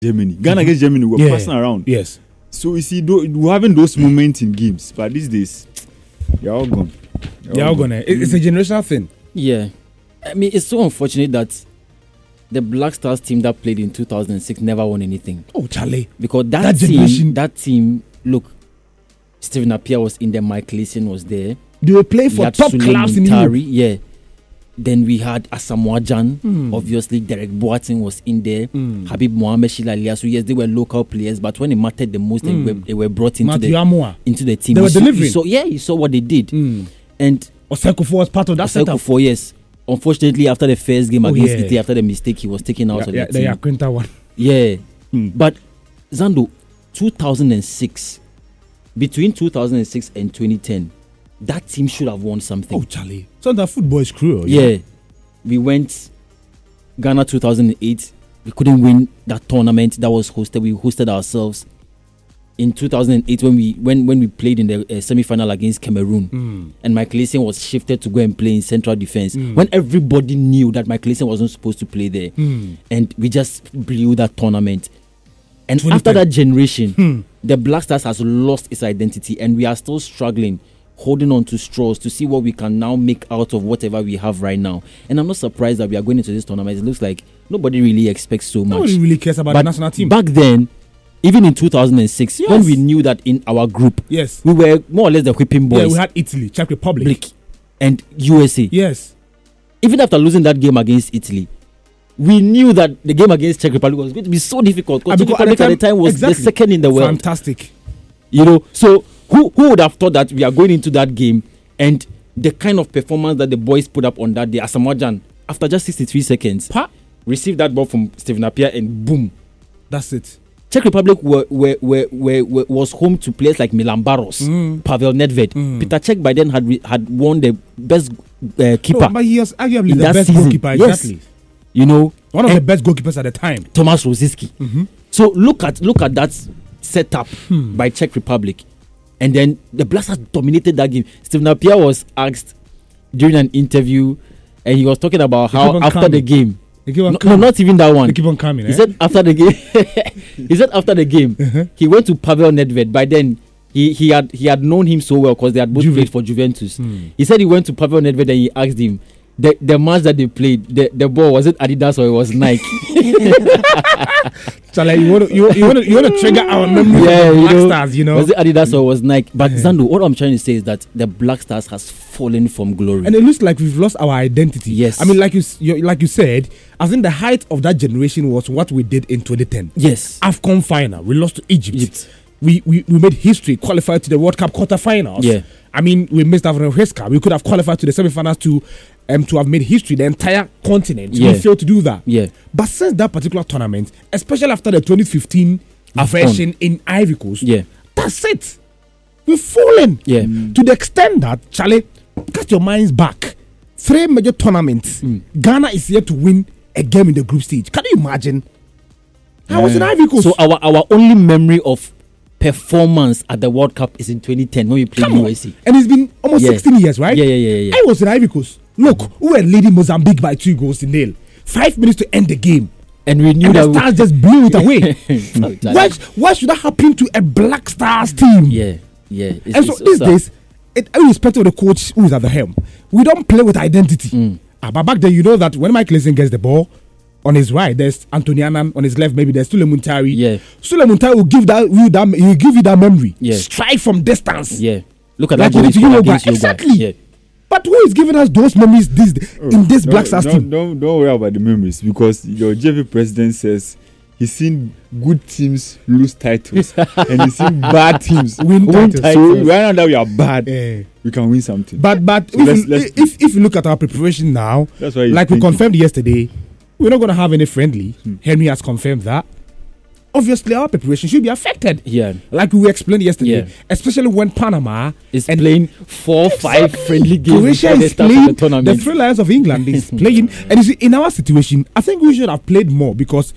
Germany. Ghana against Germany, we're passing around. Yes. So you see, we're having those moments in games, but these days, they're all gone. They're all gone. It's a generational thing. Yeah. I mean, it's so unfortunate that the Black Stars team that played in 2006 never won anything. Oh, Charlie. Because that team, look, Stephen Appiah was in there, Mike Leeson was there. They were playing for top clubs in Europe. Yeah. Then we had Asamoah Gyan. Obviously, Derek Boateng was in there. Habib Mohamed, Sheila Liasu. Yes, they were local players, but when it mattered the most, they were brought into the team. They were delivering. You saw what they did. And Oseko was part of that setup. Oseko, yes. Unfortunately, after the first game against Italy, after the mistake, he was taken out of the team. The Quinta one. Yeah. But, Zando, 2006, between 2006 and 2010, that team should have won something. Oh, Charlie. So that football is cruel. Yeah. We went Ghana 2008. We couldn't win that tournament that was hosted. We hosted ourselves. In 2008, when we played in the semi-final against Cameroon, and Mike Leeson was shifted to go and play in central defense, when everybody knew that Mike Leeson wasn't supposed to play there, and we just blew that tournament. And after that generation, the Black Stars has lost its identity, and we are still struggling, holding on to straws to see what we can now make out of whatever we have right now. And I'm not surprised that we are going into this tournament. It looks like nobody really expects so much. Nobody really cares about the national team. Back then, even in 2006, when we knew that in our group, we were more or less the whipping boys. Yeah, we had Italy, Czech Republic, and USA. Yes. Even after losing that game against Italy, we knew that the game against Czech Republic was going to be so difficult because Czech Republic at the time was the second in the world. Fantastic. You know, so who would have thought that we are going into that game and the kind of performance that the boys put up on that day? Asamoah Gyan, after just 63 seconds, received that ball from Stephen Appiah and boom. That's it. Czech Republic was home to players like Milan Baros, Pavel Nedved. Peter Cech by then had won the best keeper. No, but he was arguably the best goalkeeper. Exactly. Yes. You know, one of the best goalkeepers at the time, Tomasz Rosicky. So look at that setup by Czech Republic, and then the Black Stars dominated that game. Stephen Appiah was asked during an interview, and he was talking about how after the game. No, not even that one. They keep on coming. He said after the game. He went to Pavel Nedved. By then, he had known him so well because they had both played for Juventus. He said he went to Pavel Nedved and he asked him the match that they played. The ball, was it Adidas or it was Nike? So like you want to trigger our memory of the Black Stars, you know? Was it Adidas or it was Nike? But Zando, what I'm trying to say is that the Black Stars has fallen from glory, and it looks like we've lost our identity. Yes, I mean, like you said, I think the height of that generation was what we did in 2010. Yes, AFCON final, we lost to Egypt. We made history, qualified to the World Cup quarterfinals. Yeah, I mean, we missed out on Huesca. We could have qualified to the semifinals to have made history. The entire continent, we failed to do that. Yeah, but since that particular tournament, especially after the 2015 version in Ivory Coast, that's it. We've fallen. Yeah, to the extent that Charlie, cast your minds back. 3 major tournaments. Ghana is yet to win a game in the group stage. Can you imagine? I was in Ivory Coast. So our only memory of performance at the World Cup is in 2010 when we played USA. And it's been almost 16 years, right? Yeah. I was in Ivory Coast. Look, we were leading Mozambique by 2 goals to nil. 5 minutes to end the game. And we knew that the Stars just blew it away. Why should that happen to a Black Stars team? Yeah. And so these days, irrespective of the coach who is at the helm, we don't play with identity. But back then, you know that when Mike Leeson gets the ball, on his right, there's Anthony Annan. On his left, maybe there's Sule Muntari. Yeah. Sule Muntari will give you that memory. Yeah. Strike from distance. Yeah. Look at that goal against exactly. Yeah. But who is giving us those memories in this Black Stars team? Don't worry about the memories, because your JV president says he's seen good teams lose titles and he's seen bad teams win titles. So right now that we are bad, we can win something. But so if you look at our preparation now, that's why like we confirmed yesterday, we're not going to have any friendly. Henry has confirmed that. Obviously, our preparation should be affected. Yeah. Like we explained yesterday, especially when Panama is playing 4-5 friendly games. Croatia is playing the Free Lions of England is playing. And you see, in our situation, I think we should have played more, because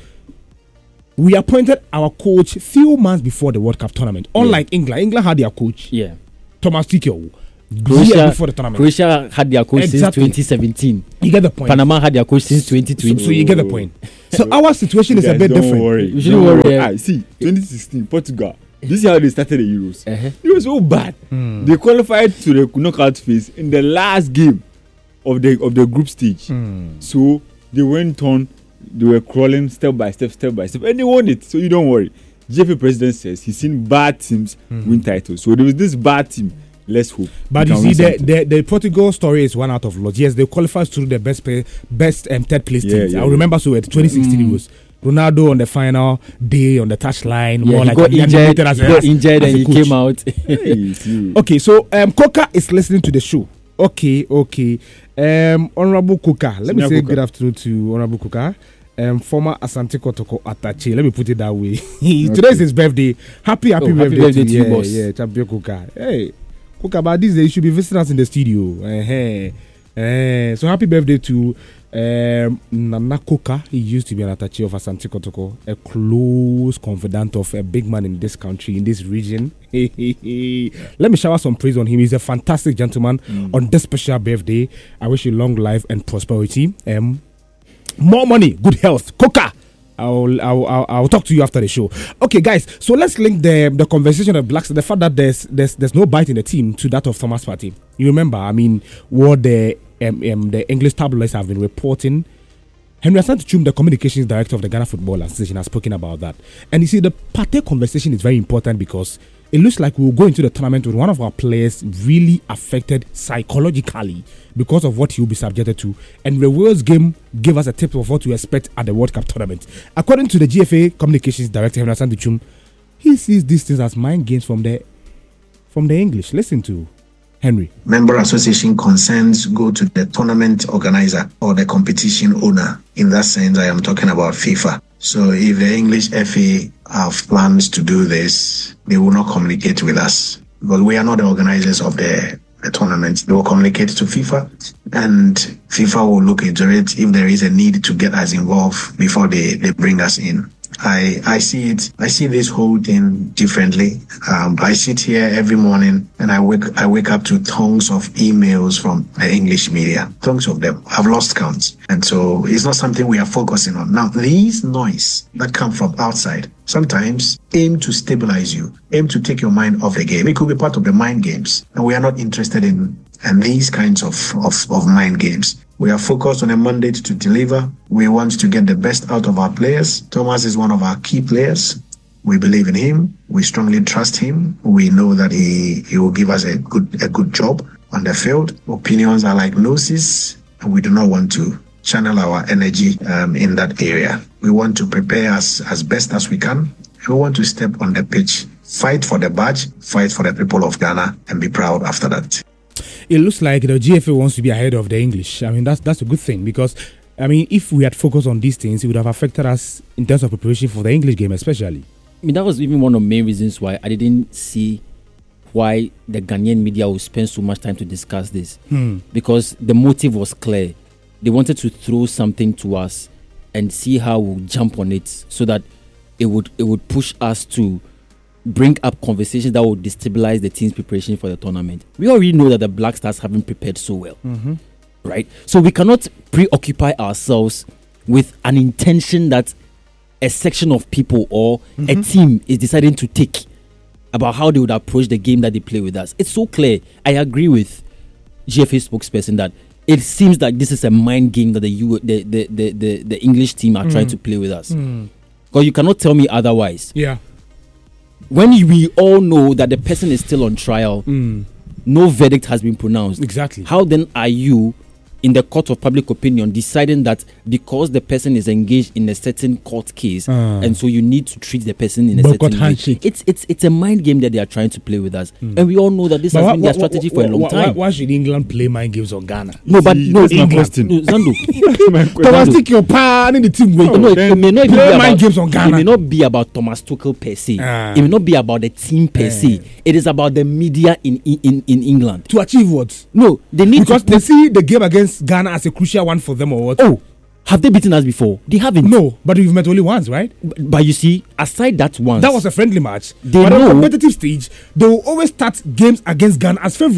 we appointed our coach few months before the World Cup tournament. Unlike England had their coach, Thomas Tuchel. before the tournament. Croatia had their coach since 2017. You get the point. Panama had their coach since 2020. So you get the point. So our situation is a bit different. You shouldn't worry. See, 2016 Portugal. This is how they started the Euros. It was so bad. They qualified to the knockout phase in the last game of the group stage. So they went on. They were crawling step by step, and they won it. So you don't worry. GFA president says he's seen bad teams win titles. So there was this bad team. Let's hope. But you see, the Portugal story is one out of lot. Yes, they qualified through the best third place teams. I remember so at 2016 it was Ronaldo on the final day on the touchline. Yeah, he got injured and he came out. Okay, so Coca is listening to the show. Okay. Honorable Coca. Let me say good afternoon to Honorable Coca. Former Asante Kotoko Atache. Let me put it that way. Today is his birthday. Happy birthday to you, boss. Yeah, Champion Coca. Hey, Coca, but this day you should be visiting us in the studio. So happy birthday to Nana Coca. He used to be an Atache of Asante Kotoko, a close confidant of a big man in this country, in this region. Let me shower some praise on him. He's a fantastic gentleman on this special birthday. I wish you long life and prosperity. More money, good health. Coca, I'll talk to you after the show. Okay, guys. So let's link the conversation of Blacks, the fact that there's no bite in the team, to that of Thomas Partey. You remember, I mean, what the English tabloids have been reporting. Henry Asante Chum, the communications director of the Ghana Football Association, has spoken about that. And you see, the Partey conversation is very important because it looks like we'll go into the tournament with one of our players really affected psychologically because of what he'll be subjected to. And the Wales game gave us a tip of what to expect at the World Cup tournament. According to the GFA communications director, Henry Asante Chum, he sees these things as mind games from the English. Listen to Henry. Member association concerns go to the tournament organizer or the competition owner. In that sense, I am talking about FIFA. So if the English FA have plans to do this, they will not communicate with us because we are not the organizers of the tournament. They will communicate to FIFA and FIFA will look into it if there is a need to get us involved before they bring us in. I see this whole thing differently. I sit here every morning and I wake up to tons of emails from the English media. Tons of them. I've lost count. And so it's not something we are focusing on. Now, these noise that come from outside sometimes aim to stabilize you, aim to take your mind off the game. It could be part of the mind games. And we are not interested in these kinds of mind games. We are focused on a mandate to deliver. We want to get the best out of our players. Thomas is one of our key players. We believe in him. We strongly trust him. We know that he will give us a good job on the field. Opinions are like noses, and we do not want to channel our energy in that area. We want to prepare us as best as we can. We want to step on the pitch, fight for the badge, fight for the people of Ghana, and be proud after that. It looks like the GFA wants to be ahead of the English. I mean, that's a good thing because, I mean, if we had focused on these things, it would have affected us in terms of preparation for the English game, especially. I mean, that was even one of the main reasons why I didn't see why the Ghanaian media would spend so much time to discuss this. Because the motive was clear. They wanted to throw something to us and see how we'll jump on it so that it would push us to bring up conversations that will destabilize the team's preparation for the tournament. We already know that the Black Stars haven't prepared so well, right? So we cannot preoccupy ourselves with an intention that a section of people or a team is deciding to take about how they would approach the game that they play with us. It's so clear. I agree with GFA spokesperson that it seems like this is a mind game that the English team are trying to play with us. Because you cannot tell me otherwise. Yeah. When we all know that the person is still on trial, no verdict has been pronounced. Exactly. How then are you, in the court of public opinion, deciding that because the person is engaged in a certain court case, and so you need to treat the person in a certain way? It's a mind game that they are trying to play with us, and we all know that this has been their strategy for a long time. Why should England play mind games on Ghana? No, but no, it's my question. Zando. Thomas, take your pan in the team. It may not play mind games on Ghana. It may not be about Thomas Tuchel per se. It may not be about the team per se. It is about the media in England. To achieve what? No, they need because they see the game against Ghana as a crucial one for them or what? Oh, have they beaten us before? They haven't. No, but we've met only once, right? But you see, aside that once, that was a friendly match. But on a competitive stage, they will always start games against Ghana as favorites.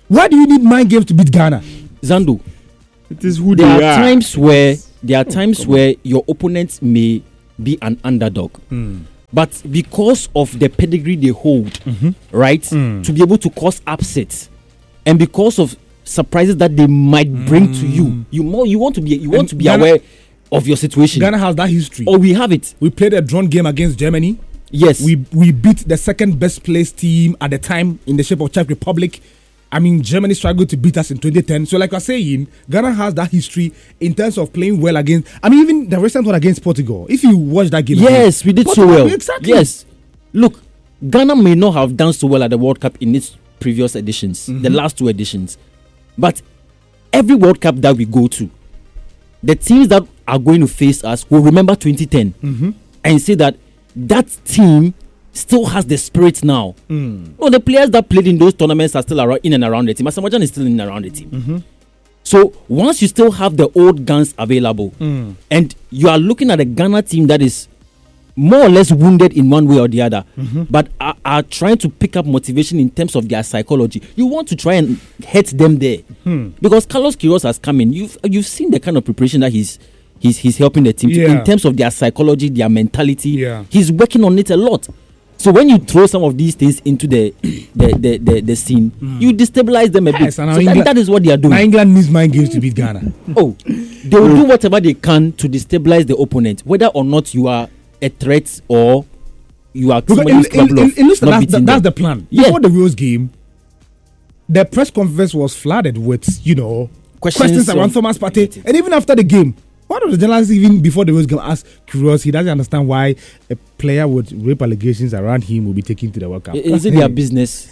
Why do you need mind games to beat Ghana? Zando, it is who there they are are. There are times where your opponent may be an underdog. But because of the pedigree they hold, right, to be able to cause upsets, and because of surprises that they might bring to you, you want to be Ghana, aware of your situation. Ghana has that history. Oh, we have it. We played a drawn game against Germany. Yes, we beat the second best placed team at the time in the shape of Czech Republic. I mean, Germany struggled to beat us in 2010. So, like I was saying, Ghana has that history in terms of playing well against. I mean, even the recent one against Portugal. If you watch that game, yes, we did Portugal, so well. Exactly. Yes, look, Ghana may not have done so well at the World Cup in its previous editions, the last 2 editions, but every World Cup that we go to, the teams that are going to face us will remember 2010 and say that team still has the spirit now. No, the players that played in those tournaments are still in and around the team. Asamoah Gyan is still in and around the team. So once you still have the old guns available, and you are looking at a Ghana team that is more or less wounded in one way or the other, but are trying to pick up motivation in terms of their psychology, you want to try and hit them there. Because Carlos Queiroz has come in. You've seen the kind of preparation that he's helping the team to, in terms of their psychology, their mentality. He's working on it a lot. So when you throw some of these things into the scene, you destabilize them a bit. So that is what they are doing. England needs mind games to beat Ghana. Oh, they will do whatever they can to destabilize the opponent, whether or not you are a threat or you are somebody who's capable of not beating them. That's the plan. Before the Wales game, the press conference was flooded with, questions around Thomas Partey. And even after the game, one of the journalists, even before the Wales game, asked Queiroz, he doesn't understand why a player with rape allegations around him will be taken to the World Cup. Is it their business?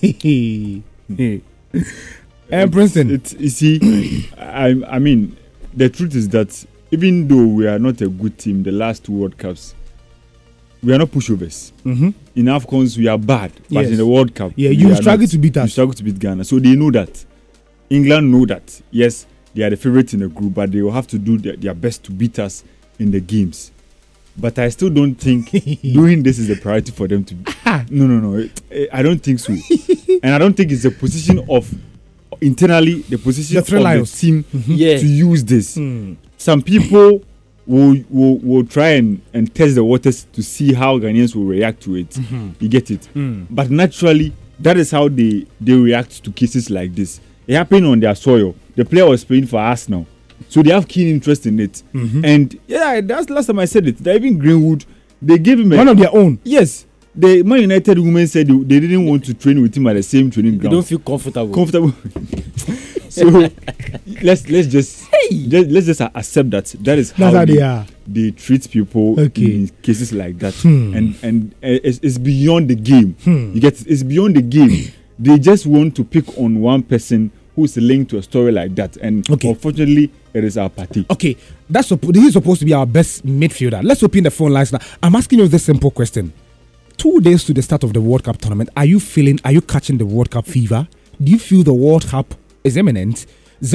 Princeton. You see, I mean, the truth is that even though we are not a good team, the last 2 World Cups, we are not pushovers. In AFCONs, we are bad. But in the World Cup, you struggle to beat us. You struggle to beat Ghana. So they know that. England know that. Yes, they are the favorites in the group, but they will have to do their best to beat us in the games. But I still don't think doing this is a priority for them to. No. I don't think so. And I don't think it's a position of internally the position of the team to use this. Some people will try and test the waters to see how Ghanaians will react to it. You get it? But naturally, that is how they react to cases like this. It happened on their soil. The player was playing for Arsenal, so they have keen interest in it. And that's last time I said it. Even Greenwood, they gave him one of their own. Yes, the Man United women said they didn't want to train with him at the same training ground. They don't feel comfortable. So let's just accept that is how they treat people in cases like that. And it's beyond the game. You get it? It's beyond the game. They just want to pick on one person who's linked to a story like that, and unfortunately, it is our party. Okay, this is supposed to be our best midfielder. Let's open the phone lines now. I'm asking you this simple question: 2 days to the start of the World Cup tournament, are you catching the World Cup fever? Do you feel the World Cup is imminent?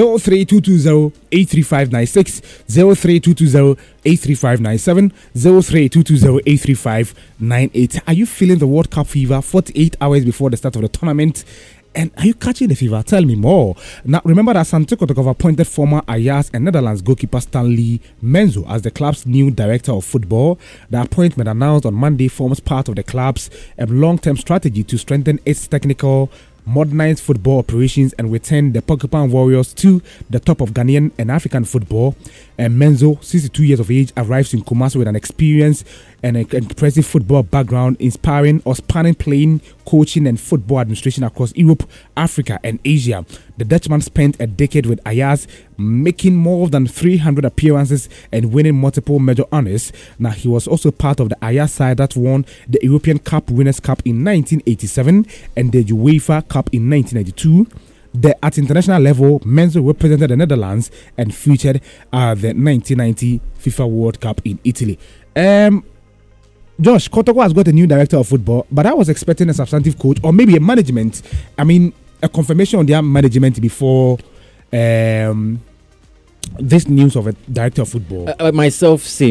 03220-83596, 03220-83597, 03220-83598. Are you feeling the World Cup fever 48 hours before the start of the tournament? And are you catching the fever? Tell me more. Now, remember that Santi Kotoko appointed former Ajax and Netherlands goalkeeper Stanley Menzo as the club's new director of football. The appointment, announced on Monday, forms part of the club's long-term strategy to strengthen its technical, modernized football operations and return the Porcupine Warriors to the top of Ghanaian and African football. And Menzo, 62 years of age, arrives in Kumasi with an experience and an impressive football background, inspiring or spanning playing, coaching and football administration across Europe, Africa and Asia. The Dutchman spent a decade with Ajax, making more than 300 appearances and winning multiple major honors. Now, he was also part of the Ajax side that won the European Cup Winners' Cup in 1987 and the UEFA Cup in 1992. At international level, Menzo represented the Netherlands and featured the 1990 FIFA World Cup in Italy. Josh, Kotoko has got a new director of football, but I was expecting a substantive coach or maybe a management. I mean, a confirmation on their management before this news of a director of football. Myself, same.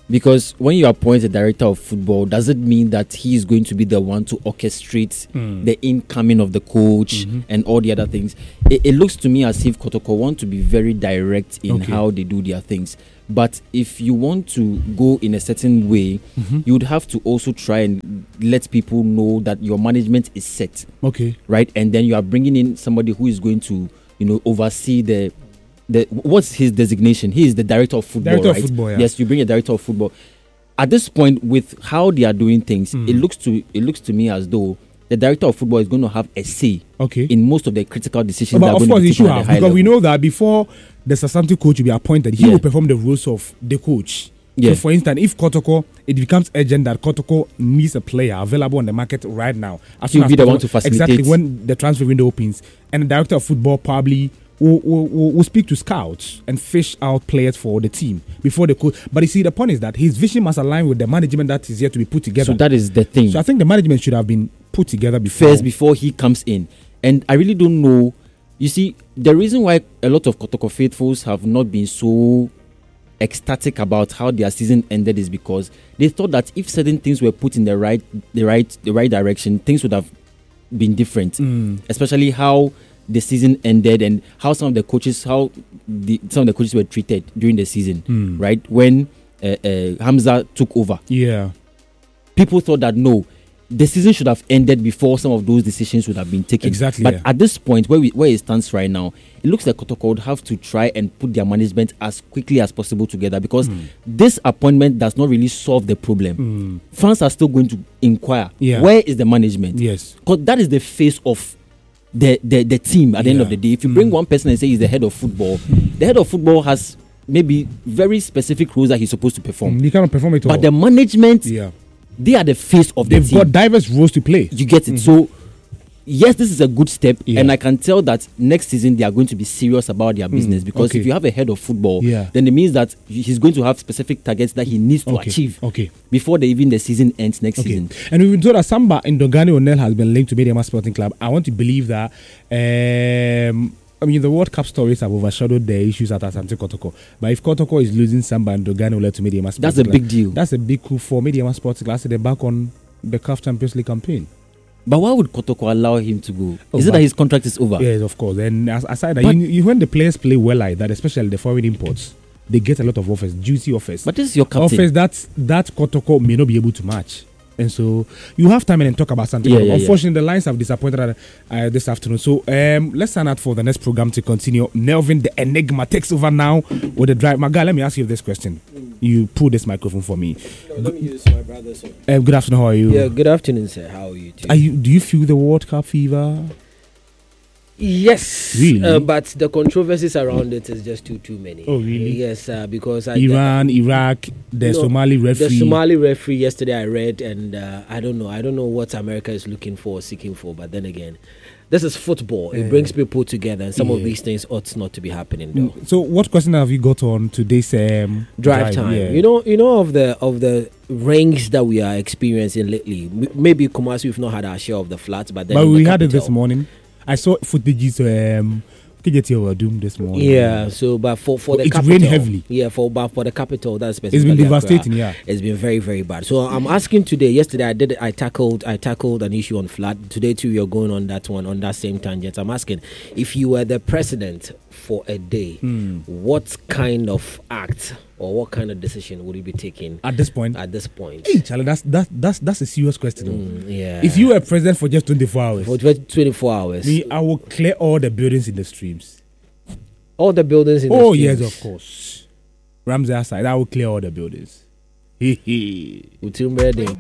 Because when you appoint a director of football, does it mean that he is going to be the one to orchestrate the incoming of the coach and all the other things? It looks to me as if Kotoko want to be very direct in how they do their things. But if you want to go in a certain way, you would have to also try and let people know that your management is set. Okay. Right? And then you are bringing in somebody who is going to, oversee the what's his designation? He is the director of football, director right? Of football, yeah. Yes, you bring a director of football. At this point, with how they are doing things, it looks to me as though the director of football is going to have a say in most of the critical decisions. But of course, he should have, because we know that before the substantive coach will be appointed, he will perform the roles of the coach. So, for instance, if Kotoko, it becomes urgent that Kotoko needs a player available on the market right now, he'll be the one to facilitate. Exactly when the transfer window opens, and the director of football probably will speak to scouts and fish out players for the team before the coach. But you see, the point is that his vision must align with the management that is yet to be put together. So that is the thing. So I think the management should have been put together before he comes in. And I really don't know. You see, the reason why a lot of Kotoko faithfuls have not been so ecstatic about how their season ended is because they thought that if certain things were put in the right direction, things would have been different. Especially how the season ended and how some of the coaches were treated during the season, right? When Hamza took over, people thought that no, the season should have ended before some of those decisions would have been taken. Exactly. But at this point, where it stands right now, it looks like Kotoko would have to try and put their management as quickly as possible together, because this appointment does not really solve the problem. Fans are still going to inquire, where is the management? Yes. Because that is the face of the team at the end of the day. If you bring one person and say he's the head of football, the head of football has maybe very specific roles that he's supposed to perform. He cannot perform it all. But the management, they are the face of the team. They've got diverse roles to play. You get it. So, yes, this is a good step. And I can tell that next season they are going to be serious about their business, because if you have a head of football, then it means that he's going to have specific targets that he needs to achieve before the season ends next season. And we've been told that Samba Ndongani Onel has been linked to Mediama Sporting Club. I want to believe that the World Cup stories have overshadowed the issues at Asante Kotoko. But if Kotoko is losing Samba Ndongani Onel to Mediama Sporting Club, that's a big deal. That's a big coup for Mediama Sporting Club. They're back on the CAF Champions League campaign. But why would Kotoko allow him to go? Is it that his contract is over? Yes, of course. And aside that, when the players play well like that, especially the foreign imports, they get a lot of offers, juicy offers. But this is your captain. Offers that Kotoko may not be able to match. And so you have time and talk about something. Unfortunately, the lines have disappointed this afternoon. So let's sign out for the next program to continue. Nelvin, the Enigma, takes over now with the drive. My guy, let me ask you this question. You pull this microphone for me. No, let me use my brother, sir. Good afternoon. How are you? Yeah, good afternoon, sir. How are you too? Do you feel the World Cup fever? Yes, really? But the controversies around it is just too many. Oh, really? Yes, because Iran, Iraq, Somali referee. The Somali referee yesterday I read, and I don't know what America is looking for, seeking for. But then again, this is football. It brings people together, and some of these things ought not to be happening, though. So, what question have you got on today's drive time? Yeah. You know of the rains that we are experiencing lately. Maybe Kumasi, we've not had our share of the floods, but we had it this morning. I saw footages this morning. Yeah, so but for the it capital, rained heavily. Yeah, for the capital, that's specifically it's been devastating. Accra, it's been very, very bad. So I'm asking today. Yesterday I tackled an issue on flood. Today too, you're going on that one on that same tangent. I'm asking, if you were the president for a day, what kind of act or what kind of decision would you be taking at this point? Hey, Charlie, that's a serious question. Yeah. If you were president for just 24 hours, I will clear all the buildings in the streams. All the buildings in the streams? Oh yes, of course. Ramsey side, I will clear all the buildings. Utimbrede.